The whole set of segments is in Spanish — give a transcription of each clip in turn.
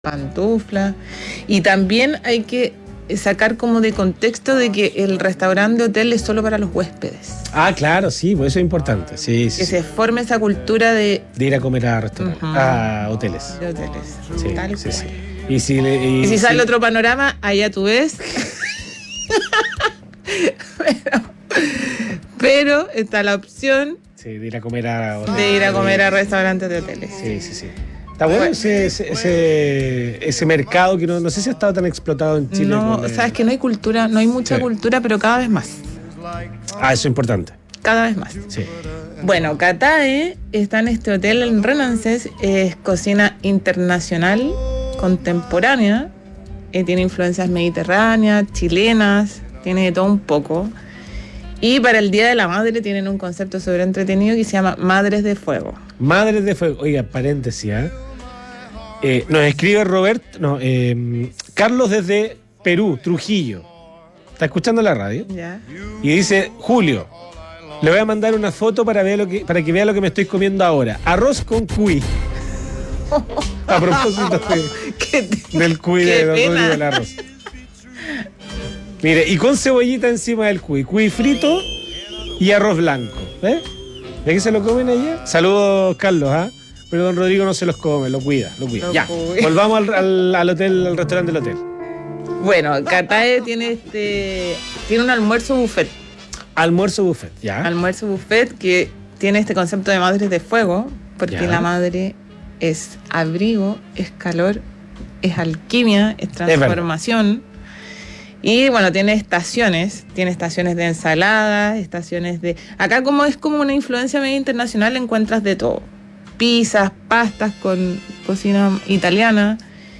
pantuflas. Y también hay que sacar como de contexto de que el restaurante de hotel es solo para los huéspedes. Ah, claro, sí, pues eso es importante. Sí, Que se forme esa cultura de ir a comer a restaurantes, a hoteles. de hoteles. Sí, Tal sí, cual. sí. Y si sale otro panorama, allá tú ves. pero está la opción de ir a comer a hoteles. De ir a comer a restaurantes de hoteles. Sí, sí, sí. Está bueno ese mercado que no sé si ha estado tan explotado en Chile. No, sabes que no hay cultura, no hay mucha cultura, pero cada vez más. Ah, eso es importante. Cada vez más. Sí. Bueno, Catae está en este hotel en Renancés, es cocina internacional, contemporánea, tiene influencias mediterráneas, chilenas, tiene de todo un poco. Y para el Día de la Madre tienen un concepto súper entretenido que se llama Madres de Fuego. Madres de Fuego. Oiga, paréntesis, nos escribe Carlos desde Perú, Trujillo. Está escuchando la radio. Ya. Y dice, Julio, le voy a mandar una foto para que vea lo que me estoy comiendo ahora. Arroz con cuy. A propósito del cuy de Don Rodrigo del arroz. Mire, y con cebollita encima del cuy. Cuy frito y arroz blanco. ¿Ves que se lo comen allá? Saludos, Carlos, Pero Don Rodrigo no se los come, lo cuida. Ya, volvamos al hotel, al restaurante del hotel. Bueno, Catae tiene un almuerzo buffet. Almuerzo buffet, ya. Almuerzo buffet que tiene este concepto de madres de fuego, porque la madre es abrigo, es calor, es alquimia, es transformación. Y bueno, tiene estaciones de ensalada, estaciones de... Acá como es como una influencia medio internacional, encuentras de todo. Pizzas, pastas con cocina italiana.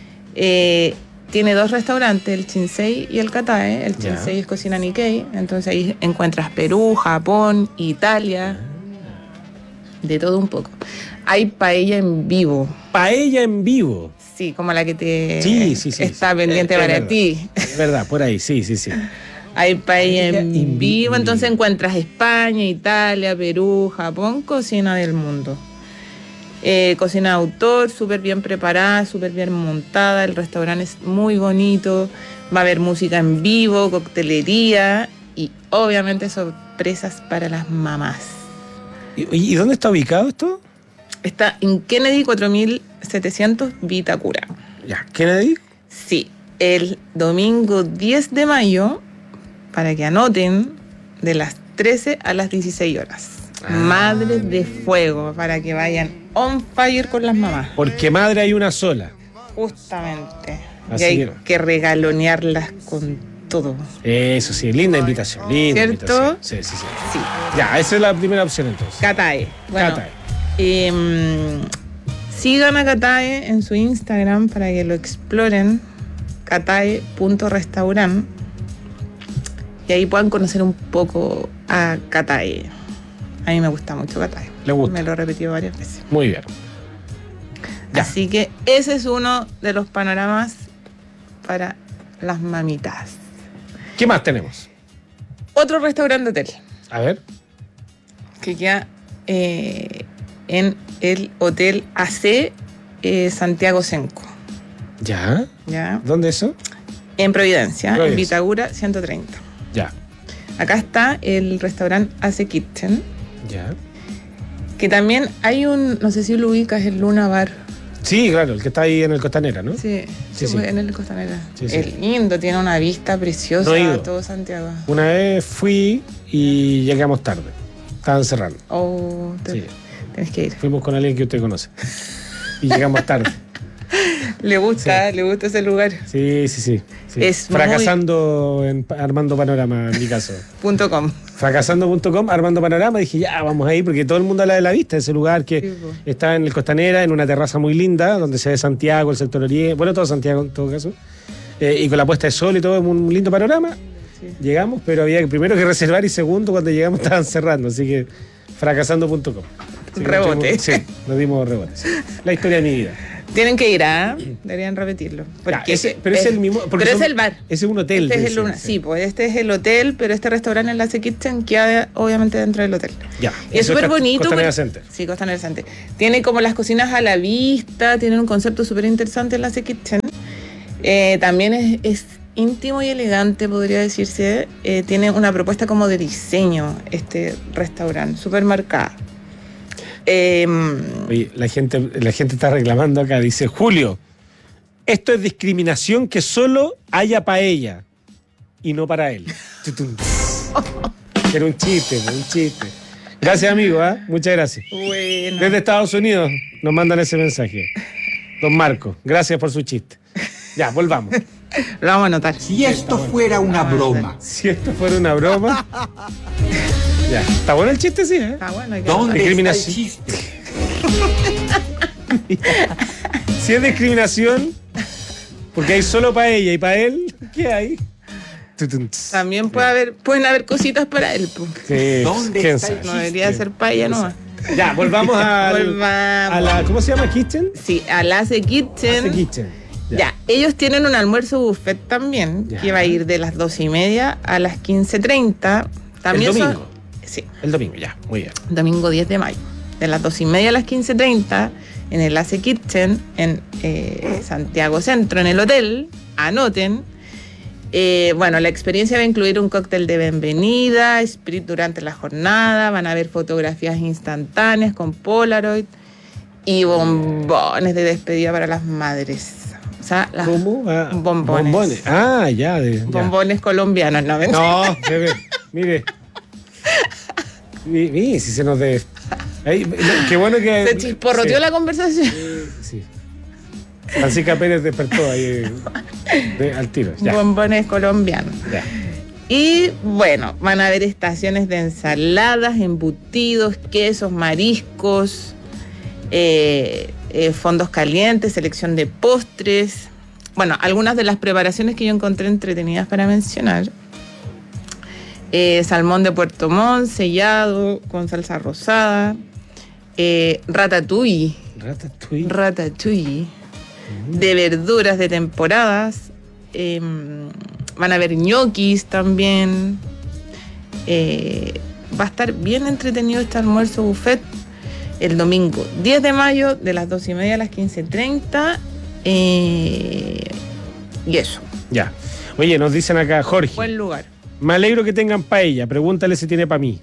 Tiene 2 restaurantes, el Shinsei y el Catae. El Shinsei es cocina Nikkei, entonces ahí encuentras Perú, Japón, Italia, de todo un poco. Hay paella en vivo. ¿Paella en vivo? Sí, como la que te está sí. pendiente para verdad. ti. Es verdad, por ahí, sí. Hay paella en vivo, entonces encuentras España, Italia, Perú, Japón, cocina del mundo. Cocina de autor, súper bien preparada, súper bien montada, el restaurante es muy bonito, va a haber música en vivo, coctelería y obviamente sorpresas para las mamás. ¿Y dónde está ubicado esto? Está en Kennedy 4700 Vitacura. Ya, ¿Kennedy? Sí, el domingo 10 de mayo, para que anoten, de las 13 a las 16 horas. Madres de Fuego, para que vayan on fire con las mamás. Porque madre hay una sola. Justamente. Así y hay que regalonearlas con todo. Eso sí, linda invitación. ¿Cierto? Sí. Ya, esa es la primera opción entonces. Catae. Bueno, Catae. Sigan a Catae en su Instagram para que lo exploren. Catae.restaurant. Y ahí puedan conocer un poco a Catae. A mí me gusta mucho Catae. Le gusta. Me lo he repetido varias veces. Muy bien. Ya. Así que ese es uno de los panoramas para las mamitas. ¿Qué más tenemos? Otro restaurante hotel. A ver. Que queda en el Hotel AC Santiago Senco. ¿Ya? ¿Ya? ¿Dónde eso? En Providencia, en Vitacura 130. Ya. Acá está el restaurante AC Kitchen. Ya. Que también hay no sé si lo ubicas, el Luna Bar. Sí, claro, el que está ahí en el Costanera, ¿no? Sí. En el Costanera. Sí. Es lindo, tiene una vista preciosa a todo Santiago. Una vez fui y llegamos tarde. Estaban cerrando. Tienes que ir. Fuimos con alguien que usted conoce. Y llegamos tarde. Le gusta ese lugar. Sí. Es fracasando en Armando Panorama, en mi caso. .com. Fracasando.com, Armando Panorama. Dije, ya, vamos ahí, porque todo el mundo habla de la vista, ese lugar que está en el Costanera, en una terraza muy linda, donde se ve Santiago, el sector Oriente, bueno, todo Santiago en todo caso. Y con la puesta de sol y todo, un lindo panorama. Sí. Llegamos, pero había primero que reservar y segundo, cuando llegamos estaban cerrando, así que fracasando.com. Rebote. Nos dimos rebotes. La historia de mi vida. Tienen que ir, deberían repetirlo. Pero es el mismo. Pero es el bar. Ese es un hotel. Sí, pues este es el hotel, pero este restaurante en la Lazy Kitchen queda obviamente dentro del hotel. Ya. Y es súper bonito. Costanera Center. Sí, Costanera Center. Tiene como las cocinas a la vista, tiene un concepto súper interesante en la Lazy Kitchen. También es íntimo y elegante, podría decirse. Tiene una propuesta como de diseño este restaurante, súper marcada. Oye, la gente está reclamando acá, dice Julio, esto es discriminación que solo haya para ella y no para él. Era un chiste. Gracias, amigo, muchas gracias. Bueno. Desde Estados Unidos nos mandan ese mensaje. Don Marco, gracias por su chiste. Ya, volvamos. Lo vamos a anotar. Si esto fuera una broma. Si esto fuera una broma. Ya, está bueno el chiste, sí, Está bueno. ¿Dónde está el chiste? Si es discriminación, porque hay solo para ella y para él, ¿qué hay? También pueden haber cositas para él. Sí, ¿Dónde está el No debería ser para ella nomás. Ya, volvamos a la. ¿Cómo se llama? ¿Kitchen? Sí, a Lazy Kitchen. Lazy Kitchen. Ya, ellos tienen un almuerzo buffet también, que va a ir de las 12:30 a las 15:30. También ¿El domingo? Sí. El domingo, ya, muy bien. Domingo 10 de mayo. De las 12:30 a las 15:30 en el Lazy Kitchen, en Santiago Centro, en el hotel. Anoten. Bueno, la experiencia va a incluir un cóctel de bienvenida, sprit durante la jornada, van a haber fotografías instantáneas con Polaroid y bombones de despedida para las madres. O sea, ¿Cómo? Bombones. Ya. Bombones colombianos, ¿no ven? No, mire. Mire, si se nos de... qué bueno que... Se chisporroteó la conversación. Sí. Francisca Pérez despertó ahí al tiro. Ya. Bombones colombianos. Ya. Y bueno, van a haber estaciones de ensaladas, embutidos, quesos, mariscos, fondos calientes, selección de postres. Bueno, algunas de las preparaciones que yo encontré entretenidas para mencionar. Salmón de Puerto Montt, sellado, con salsa rosada. Ratatouille. De verduras de temporadas. Van a haber ñoquis también. Va a estar bien entretenido este almuerzo buffet el domingo 10 de mayo de las 12:30 a las 15:30. Y eso. Ya. Oye, nos dicen acá, Jorge. Buen lugar. Me alegro que tengan paella. Pregúntale si tiene para mí.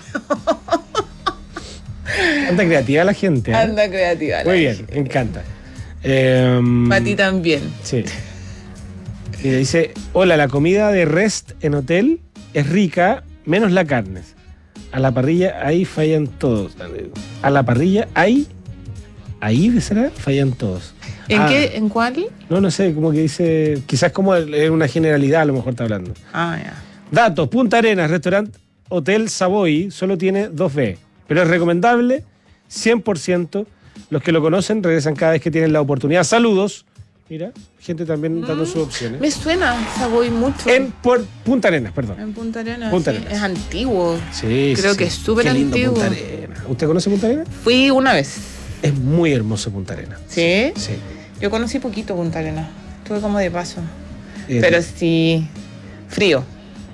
Anda creativa la gente. Anda creativa. Muy bien, me encanta. Para ti también. Sí. Y le dice, hola, la comida de rest en hotel es rica, menos la carne. A la parrilla ahí fallan todos. A la parrilla ahí ¿será? Fallan todos. ¿En qué? ¿En cuál? No sé, como que dice, quizás como es una generalidad a lo mejor está hablando. Ya. Datos, Punta Arenas, restaurante Hotel Savoy, solo tiene 2B, pero es recomendable 100%. Los que lo conocen regresan cada vez que tienen la oportunidad. Saludos. Mira, gente también dando sus opciones. Me suena Savoy mucho. Punta Arenas, perdón. En Punta Arenas. Punta sí. Arenas. Es antiguo. Sí, Creo que es súper antiguo. Punta Arenas. ¿Usted conoce Punta Arenas? Fui una vez. Es muy hermoso Punta Arenas. ¿Sí? Sí. Yo conocí poquito Punta Arenas. Estuve como de paso. Pero sí, frío.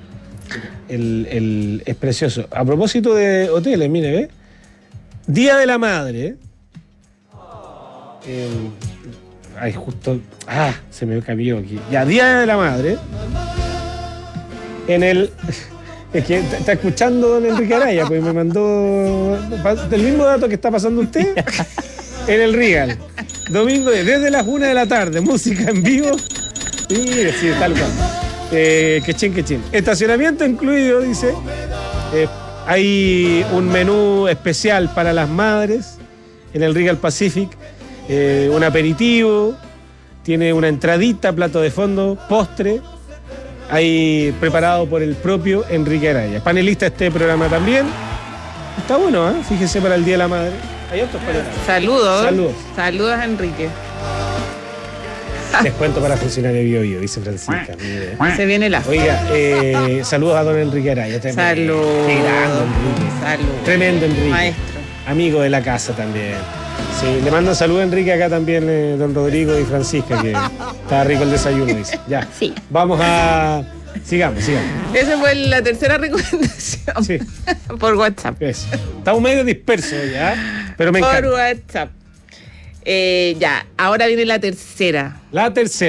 Es precioso. A propósito de hoteles, mire, ¿ve? Día de la Madre. Justo. Se me cambió aquí. Ya, Día de la Madre. Es que está escuchando don Enrique Araya, pues me mandó del mismo dato que está pasando usted en el Regal. Domingo desde las 1 de la tarde, música en vivo. Mire, sí, tal cual. Quechín. Estacionamiento incluido, dice. Hay un menú especial para las madres en el Regal Pacific. Un aperitivo, tiene una entradita, plato de fondo, postre, ahí preparado por el propio Enrique Araya. Panelista de este programa también. Está bueno, fíjese, para el Día de la Madre. Hay otros panelistas. Saludos, Enrique. Descuento para funcionario de Bio Bio, dice Francisca. Se viene la. Oiga, saludos a don Enrique Araya. Saludos. Qué grande, Enrique. Saludos. Tremendo, Enrique. Maestro. Amigo de la casa también. Sí, le mandan salud a Enrique acá también, don Rodrigo y Francisca, que está rico el desayuno, dice. Ya. Sí. Vamos a. Sigamos. Esa fue la tercera recomendación. Sí. Por WhatsApp. Eso. Estamos medio dispersos ya, pero me encanta. Por WhatsApp. Ya, ahora viene la tercera. La tercera.